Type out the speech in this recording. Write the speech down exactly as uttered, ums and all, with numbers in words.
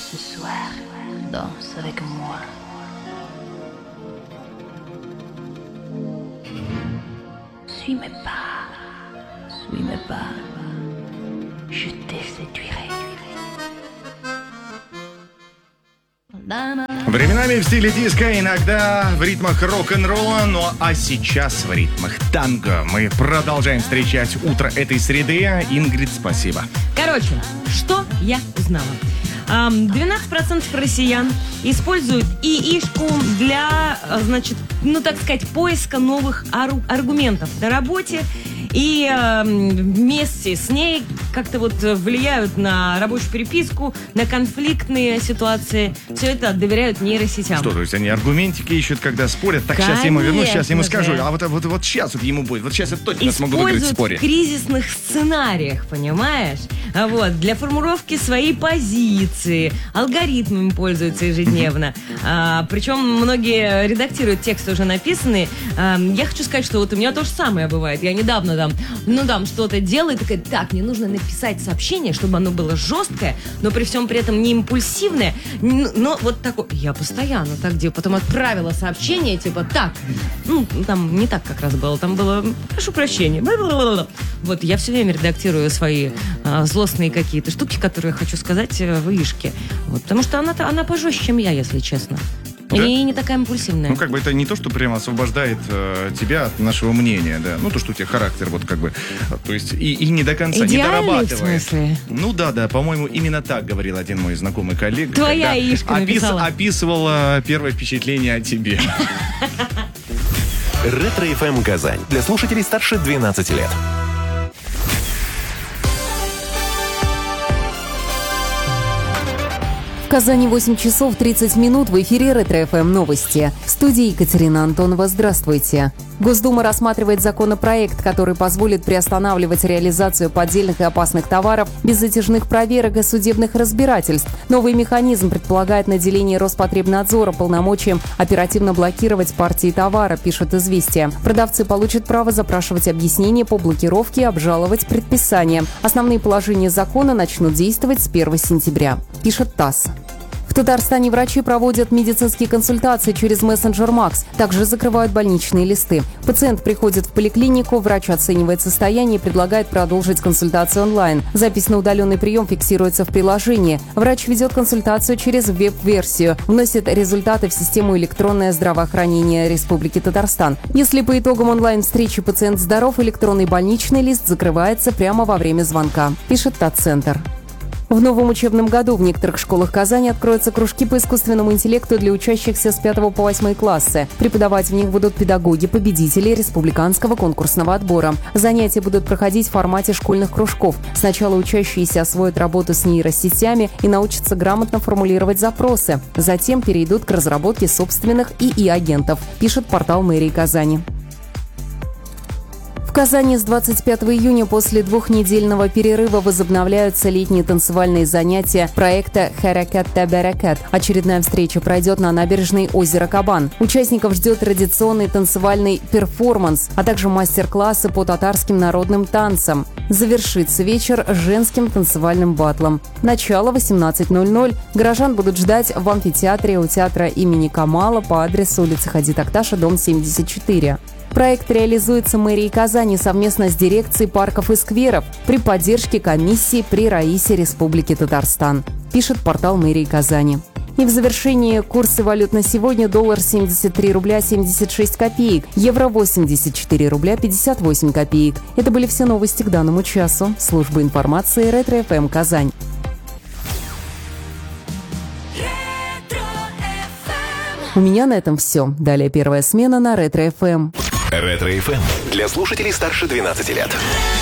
Ce soir, danse avec moi. Suis mes pas, suis mes pas, je te séduirai. Временами в стиле диска, иногда в ритмах рок-н-ролла, ну а сейчас в ритмах танго. Мы продолжаем встречать утро этой среды. Ингрид, спасибо. Короче, что я узнала? двенадцать процентов россиян используют ИИшку для, значит, ну так сказать, поиска новых ару- аргументов на работе. И э, вместе с ней как-то вот влияют на рабочую переписку, на конфликтные ситуации. Все это доверяют нейросетям. Что, то есть они аргументики ищут, когда спорят? Так, сейчас я ему вернусь, сейчас я ему скажу. А вот, вот, вот сейчас вот ему будет. Вот сейчас я точно смогу выиграть в споре. Используют в кризисных сценариях, понимаешь? Вот, для формулировки своей позиции. Алгоритмами пользуются ежедневно. А, причем многие редактируют тексты уже написанные. А, я хочу сказать, что вот у меня то же самое бывает. Я недавно там, ну там что-то делаю, такая, так, мне нужно написать сообщение, чтобы оно было жесткое, но при всем при этом не импульсивное, но вот такое. Я постоянно так делаю. Потом отправила сообщение, типа, так, ну, там не так как раз было, там было, прошу прощения, бла-бла-бла-бла. Вот, я все время редактирую свои а, злостные какие-то штуки, которые хочу сказать в ИИшке. Вот, потому что она, она пожестче, чем я, если честно. Да? И не такая импульсивная. Ну, как бы это не то, что прямо освобождает э, тебя от нашего мнения, да. Ну, то, что у тебя характер, вот как бы, то есть, и, и не до конца идеальный, не дорабатывает. в смысле? Ну, да, да, по-моему, именно так говорил один мой знакомый коллега. Твоя ИИшка опис, написала. описывал э, первое впечатление о тебе. Ретро-эф эм Казань. Для слушателей старше двенадцати лет. В Казани восемь часов тридцать минут, в эфире Ретро-эф эм новости. В студии Екатерина Антонова. Здравствуйте. Госдума рассматривает законопроект, который позволит приостанавливать реализацию поддельных и опасных товаров без затяжных проверок и судебных разбирательств. Новый механизм предполагает наделение Роспотребнадзора полномочием оперативно блокировать партии товара, пишет «Известия». Продавцы получат право запрашивать объяснения по блокировке и обжаловать предписания. Основные положения закона начнут действовать с первого сентября, пишет ТАСС. В Татарстане врачи проводят медицинские консультации через мессенджер Макс. Также закрывают больничные листы. Пациент приходит в поликлинику, врач оценивает состояние и предлагает продолжить консультацию онлайн. Запись на удаленный прием фиксируется в приложении. Врач ведет консультацию через веб-версию, вносит результаты в систему электронное здравоохранение Республики Татарстан. Если по итогам онлайн-встречи пациент здоров, электронный больничный лист закрывается прямо во время звонка, пишет ТАТ-центр. В новом учебном году в некоторых школах Казани откроются кружки по искусственному интеллекту для учащихся с пятого по восьмой классы. Преподавать в них будут педагоги-победители республиканского конкурсного отбора. Занятия будут проходить в формате школьных кружков. Сначала учащиеся освоят работу с нейросетями и научатся грамотно формулировать запросы. Затем перейдут к разработке собственных ИИ-агентов, пишет портал мэрии Казани. В Казани с двадцать пятого июня после двухнедельного перерыва возобновляются летние танцевальные занятия проекта «Харакат Табаракат». Очередная встреча пройдет на набережной озера Кабан. Участников ждет традиционный танцевальный перформанс, а также мастер-классы по татарским народным танцам. Завершится вечер женским танцевальным баттлом. Начало восемнадцать ноль ноль. Горожан будут ждать в амфитеатре у театра имени Камала по адресу улица Хади Такташа, дом семьдесят четыре. Проект реализуется мэрией Казани совместно с дирекцией парков и скверов при поддержке комиссии при Раисе Республики Татарстан, пишет портал мэрии Казани. И в завершении курсы валют на сегодня: доллар семьдесят три рубля семьдесят шесть копеек, евро восемьдесят четыре рубля пятьдесят восемь копеек. Это были все новости к данному часу. Служба информации Ретро-эф эм Казань. У меня на этом все. Далее первая смена на Ретро-эф эм. Ретро-эф эм для слушателей старше двенадцати лет.